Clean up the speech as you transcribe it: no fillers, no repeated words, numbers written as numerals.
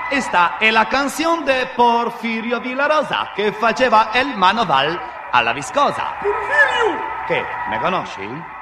Esta è la canción de Porfirio Villarosa che faceva el manoval alla viscosa. Porfirio! Che, me conosci?